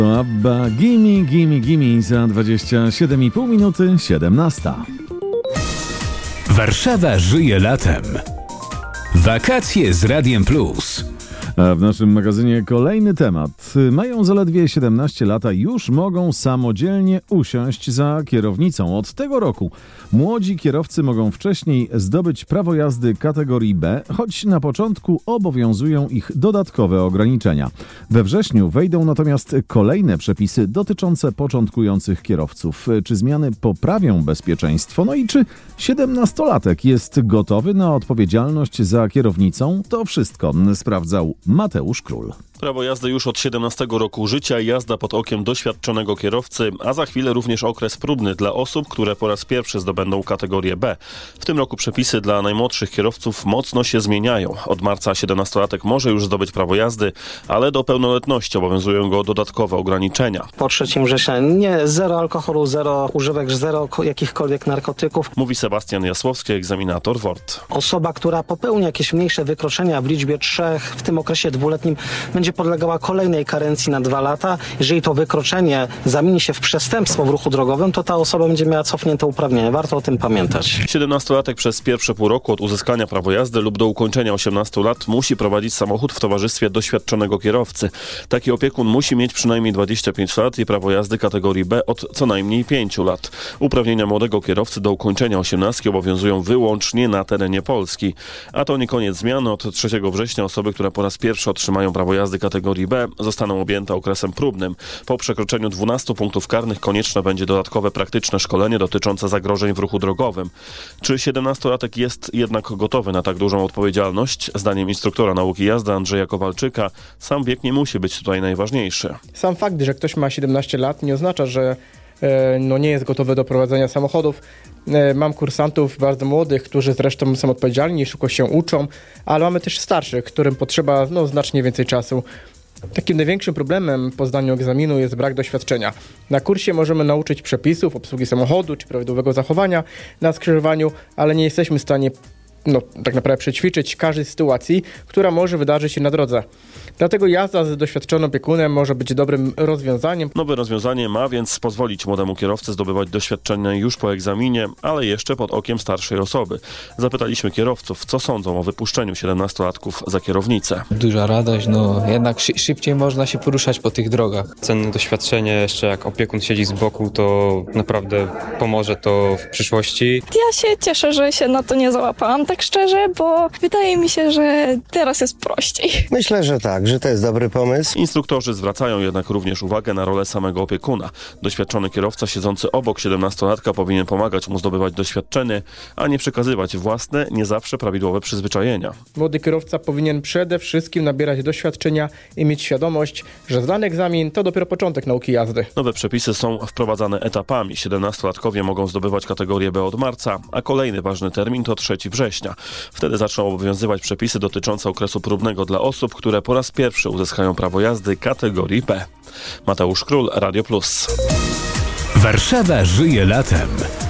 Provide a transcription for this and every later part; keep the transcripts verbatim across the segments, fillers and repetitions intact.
Abba, gimme, gimme, gimme za dwadzieścia siedem i pół minuty, siedemnasta. Warszawa żyje latem. Wakacje z Radiem Plus. A w naszym magazynie kolejny temat. Mają zaledwie siedemnaście lat, a już mogą samodzielnie usiąść za kierownicą. Od tego roku młodzi kierowcy mogą wcześniej zdobyć prawo jazdy kategorii B, choć na początku obowiązują ich dodatkowe ograniczenia. We wrześniu wejdą natomiast kolejne przepisy dotyczące początkujących kierowców. Czy zmiany poprawią bezpieczeństwo? No i czy siedemnastolatek jest gotowy na odpowiedzialność za kierownicą? To wszystko sprawdzał Mateusz Król. Prawo jazdy już od siedemnastego roku życia, jazda pod okiem doświadczonego kierowcy, a za chwilę również okres próbny dla osób, które po raz pierwszy zdobędą kategorię B. W tym roku przepisy dla najmłodszych kierowców mocno się zmieniają. Od marca siedemnastolatek może już zdobyć prawo jazdy, ale do pełnoletności obowiązują go dodatkowe ograniczenia. Po trzeciego września nie zero alkoholu, zero używek, zero jakichkolwiek narkotyków. Mówi Sebastian Jasłowski, egzaminator W O R T. Osoba, która popełni jakieś mniejsze wykroczenia w liczbie trzech w tym okresie dwuletnim, będzie podlegała kolejnej karencji na dwa lata. Jeżeli to wykroczenie zamieni się w przestępstwo w ruchu drogowym, to ta osoba będzie miała cofnięte uprawnienia. Warto o tym pamiętać. siedemnastolatek przez pierwsze pół roku od uzyskania prawa jazdy lub do ukończenia osiemnastu lat musi prowadzić samochód w towarzystwie doświadczonego kierowcy. Taki opiekun musi mieć przynajmniej dwadzieścia pięć lat i prawo jazdy kategorii B od co najmniej pięciu lat. Uprawnienia młodego kierowcy do ukończenia osiemnastki obowiązują wyłącznie na terenie Polski. A to nie koniec zmian. Od trzeciego września osoby, które po raz pierwszy otrzymają prawo jazdy kategorii B, zostaną objęte okresem próbnym. Po przekroczeniu dwunastu punktów karnych konieczne będzie dodatkowe praktyczne szkolenie dotyczące zagrożeń w ruchu drogowym. Czy siedemnastolatek jest jednak gotowy na tak dużą odpowiedzialność? Zdaniem instruktora nauki jazdy Andrzeja Kowalczyka, sam wiek nie musi być tutaj najważniejszy. Sam fakt, że ktoś ma siedemnaście lat, nie oznacza, że e, no, nie jest gotowy do prowadzenia samochodów. E, mam kursantów bardzo młodych, którzy zresztą są odpowiedzialni, szybko się uczą, ale mamy też starszych, którym potrzeba no, znacznie więcej czasu. Takim największym problemem po zdaniu egzaminu jest brak doświadczenia. Na kursie możemy nauczyć przepisów, obsługi samochodu czy prawidłowego zachowania na skrzyżowaniu, ale nie jesteśmy w stanie no, tak naprawdę przećwiczyć każdej sytuacji, która może wydarzyć się na drodze. Dlatego jazda z doświadczonym opiekunem może być dobrym rozwiązaniem. Nowe rozwiązanie ma więc pozwolić młodemu kierowcy zdobywać doświadczenie już po egzaminie, ale jeszcze pod okiem starszej osoby. Zapytaliśmy kierowców, co sądzą o wypuszczeniu siedemnastolatków za kierownicę. Duża radość, no jednak szy- szybciej można się poruszać po tych drogach. Cenne doświadczenie, jeszcze jak opiekun siedzi z boku, to naprawdę pomoże to w przyszłości. Ja się cieszę, że się na to nie załapałam, tak szczerze, bo wydaje mi się, że teraz jest prościej. Myślę, że tak, że to jest dobry pomysł. Instruktorzy zwracają jednak również uwagę na rolę samego opiekuna. Doświadczony kierowca siedzący obok siedemnastolatka powinien pomagać mu zdobywać doświadczenie, a nie przekazywać własne, nie zawsze prawidłowe przyzwyczajenia. Młody kierowca powinien przede wszystkim nabierać doświadczenia i mieć świadomość, że zdany egzamin to dopiero początek nauki jazdy. Nowe przepisy są wprowadzane etapami. siedemnastolatkowie mogą zdobywać kategorię B od marca, a kolejny ważny termin to trzeciego września. Wtedy zaczną obowiązywać przepisy dotyczące okresu próbnego dla osób, które po raz pierwszy uzyskają prawo jazdy kategorii B. Mateusz Król, Radio Plus. Warszawa żyje latem.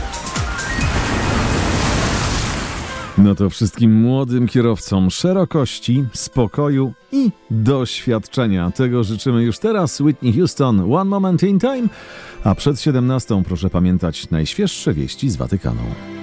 No to wszystkim młodym kierowcom szerokości, spokoju i doświadczenia. Tego życzymy już teraz. Whitney Houston, One Moment in Time. A przed siedemnastą proszę pamiętać najświeższe wieści z Watykanu.